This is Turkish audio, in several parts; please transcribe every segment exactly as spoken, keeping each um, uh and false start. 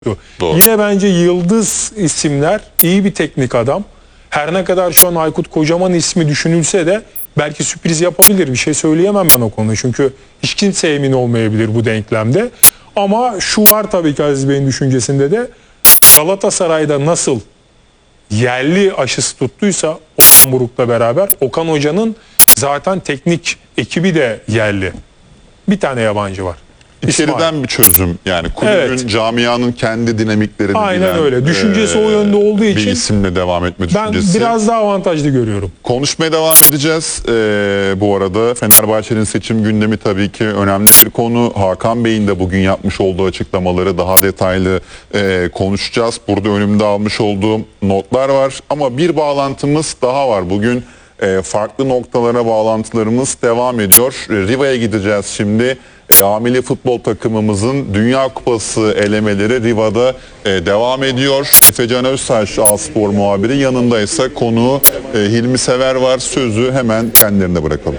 Doğru. Yine bence yıldız isimler, iyi bir teknik adam. Her ne kadar şu an Aykut Kocaman ismi düşünülse de belki sürpriz yapabilir. Bir şey söyleyemem ben o konuda. Çünkü hiç kimse emin olmayabilir bu denklemde. Ama şu var tabii ki Aziz Bey'in düşüncesinde de, Galatasaray'da nasıl yerli aşısı tuttuysa Okan Buruk'la beraber, Okan Hoca'nın zaten teknik ekibi de yerli. Bir tane yabancı var. İçeriden İsmail. bir çözüm, yani kulübün, Evet. camianın kendi dinamiklerini Aynen bilen, öyle. Düşüncesi e, o yönde olduğu bir için isimle devam etme ben düşüncesi. biraz daha avantajlı görüyorum. Konuşmaya devam edeceğiz. E, bu arada Fenerbahçe'nin seçim gündemi tabii ki önemli bir konu. Hakan Bey'in de bugün yapmış olduğu açıklamaları daha detaylı e, konuşacağız. Burada önümde almış olduğum notlar var. Ama bir bağlantımız daha var. Bugün e, farklı noktalara bağlantılarımız devam ediyor. E, Riva'ya gideceğiz şimdi. E, Amili futbol takımımızın Dünya Kupası elemeleri Riva'da e, devam ediyor. Efecan Öztaş A-Spor muhabiri, yanındaysa konuğu e, Hilmi Sever var. Sözü hemen kendilerine bırakalım.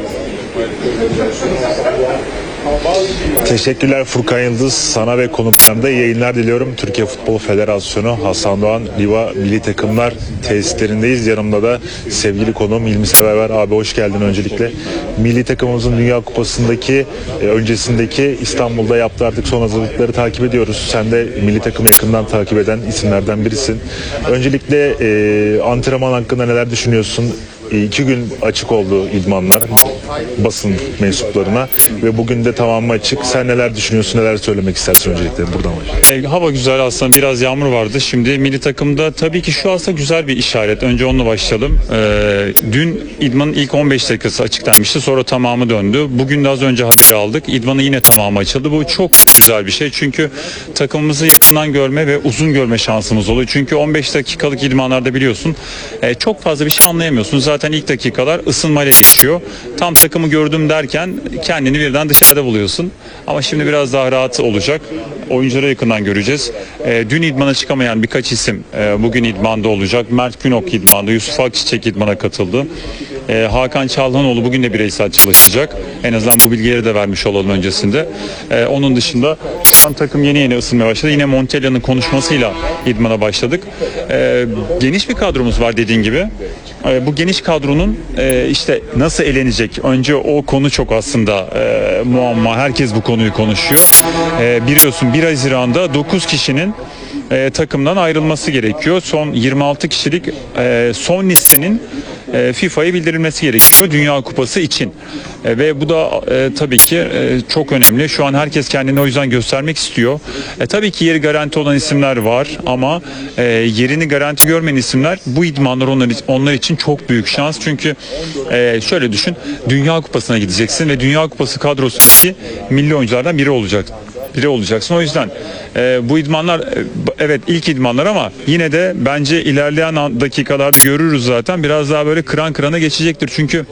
Teşekkürler Furkan Yıldız. Sana ve konuklarına iyi yayınlar diliyorum. Türkiye Futbol Federasyonu Hasan Doğan Riva Milli Takımlar tesislerindeyiz. Yanımda da sevgili konuğum Hilmi Sever var. Abi hoş geldin öncelikle. Milli takımımızın Dünya Kupası'ndaki e, öncesindeki İstanbul'da yaptığı artık son hazırlıkları takip ediyoruz. Sen de milli takımı yakından takip eden isimlerden birisin. Öncelikle e, antrenman hakkında neler düşünüyorsun? İki gün açık oldu idmanlar basın mensuplarına ve bugün de tamamı açık. Sen neler düşünüyorsun, neler söylemek istersin öncelikle buradan başlayalım. E, hava güzel aslında, biraz yağmur vardı. Şimdi milli takımda tabii ki şu aslında güzel bir işaret. Önce onunla başlayalım. E, dün idmanın ilk on beş dakikası açıklanmıştı. Sonra tamamı döndü. Bugün de az önce haber aldık. İdmanın yine tamamı açıldı. Bu çok güzel bir şey. Çünkü takımımızı yakından görme ve uzun görme şansımız oluyor. Çünkü on beş dakikalık idmanlarda biliyorsun e, çok fazla bir şey anlayamıyorsun. Zaten ilk dakikalar ısınmayla geçiyor. Tam takımı gördüm derken kendini birden dışarıda buluyorsun. Ama şimdi biraz daha rahat olacak. Oyuncuları yakından göreceğiz. E, dün idmana çıkamayan birkaç isim e, bugün idmanda olacak. Mert Günok idmanda, Yusuf Akçiçek idmana katıldı. E, Hakan Çalhanoğlu bugün de bireysel çalışacak. En azından bu bilgileri de vermiş olalım öncesinde. E, onun dışında şu an takım yeni yeni ısınmaya başladı. Yine Montella'nın konuşmasıyla idmana başladık. E, geniş bir kadromuz var dediğin gibi. E, bu geniş kadronun e, işte nasıl elenecek? Önce o konu çok aslında e, muamma. Herkes bu konuyu konuşuyor. E, biliyorsun bir Haziran'da dokuz kişinin e, takımdan ayrılması gerekiyor. Son yirmi altı kişilik e, son listenin e, FIFA'ya bildirilmesi gerekiyor Dünya Kupası için. E, ve bu da e, tabii ki e, çok önemli. Şu an herkes kendini o yüzden göstermek istiyor. E, tabii ki yeri garanti olan isimler var ama e, yerini garanti görmeyen isimler, bu idmanlar onlar, onlar için çok büyük şans. Çünkü e, şöyle düşün, Dünya Kupası'na gideceksin ve Dünya Kupası kadrosundaki milli oyunculardan biri olacak. biri olacaksın. O yüzden e, bu idmanlar e, evet ilk idmanlar ama yine de bence ilerleyen dakikalarda görürüz zaten. Biraz daha böyle kıran kırana geçecektir. Çünkü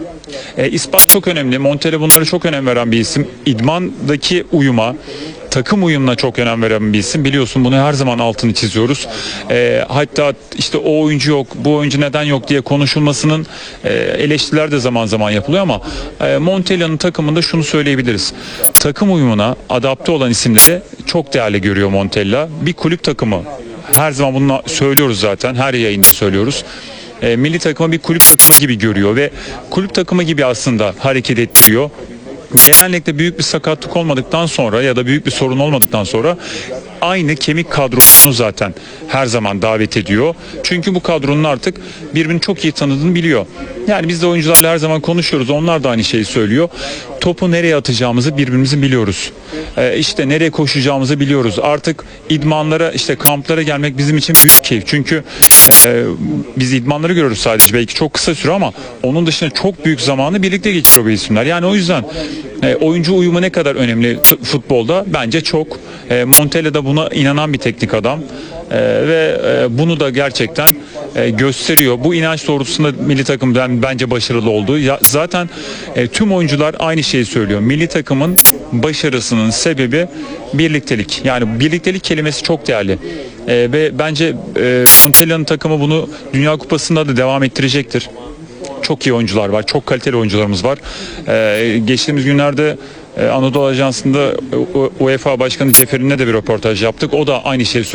e, ispat çok önemli. Montella bunlara çok önem veren bir isim. İdmandaki uyuma, takım uyumuna çok önem veren bir isim. Biliyorsun, bunu her zaman altını çiziyoruz. E, hatta işte o oyuncu yok, bu oyuncu neden yok diye konuşulmasının e, eleştiriler de zaman zaman yapılıyor ama e, Montella'nın takımında şunu söyleyebiliriz. Takım uyumuna adapte olan isimleri çok değerli görüyor Montella. Bir kulüp takımı, her zaman bunu söylüyoruz zaten, her yayında söylüyoruz. E, milli takımı bir kulüp takımı gibi görüyor ve kulüp takımı gibi aslında hareket ettiriyor. Genellikle büyük bir sakatlık olmadıktan sonra ya da büyük bir sorun olmadıktan sonra aynı kemik kadrosunu zaten her zaman davet ediyor. Çünkü bu kadronun artık birbirini çok iyi tanıdığını biliyor. Yani biz de oyuncularla her zaman konuşuyoruz. Onlar da aynı şeyi söylüyor. Topu nereye atacağımızı birbirimizi biliyoruz. Ee, işte nereye koşacağımızı biliyoruz. Artık idmanlara, işte kamplara gelmek bizim için büyük keyif. Çünkü e, biz idmanları görürüz sadece. Belki çok kısa süre ama onun dışında çok büyük zamanı birlikte geçiriyor bu isimler. Yani o yüzden e, oyuncu uyumu ne kadar önemli futbolda? Bence çok. E, Montella da buna inanan bir teknik adam. Ee, ve e, bunu da gerçekten e, gösteriyor. Bu inanç doğrultusunda milli takım ben, bence başarılı oldu. Ya, zaten e, tüm oyuncular aynı şeyi söylüyor. Milli takımın başarısının sebebi birliktelik. Yani birliktelik kelimesi çok değerli. E, ve bence e, Montella'nın takımı bunu Dünya Kupası'nda da devam ettirecektir. Çok iyi oyuncular var. Çok kaliteli oyuncularımız var. Ee, geçtiğimiz günlerde E, Anadolu Ajansı'nda U- UEFA Başkanı Ceferin'le de bir röportaj yaptık. O da aynı şeyi